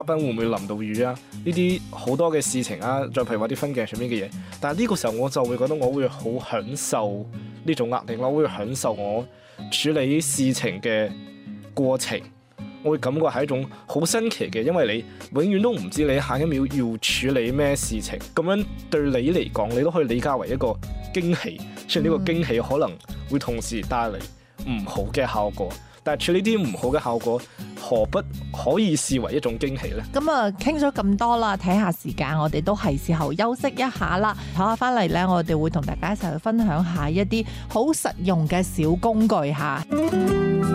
賓會唔會淋到雨啊？呢啲好多嘅事情啊，再譬如話啲分鏡上面嘅嘢，但係呢個時候我就會覺得我會好享受呢種壓力咯，我會享受我處理事情嘅過程，我會感覺係一種好新奇嘅，因為你永遠都唔知你下一秒要處理咩事情，咁樣對你嚟講，你都可以理解為一個驚喜，雖然呢個驚喜可能會同時帶嚟唔好嘅效果。但係處理啲唔好嘅效果，何不可以視為一種驚喜呢？ 咁啊，傾咗咁多啦，睇下時間，我哋都係時候休息一下啦。唞下翻嚟呢，我哋會同大家一齊去分享下一啲好實用嘅小工具嚇。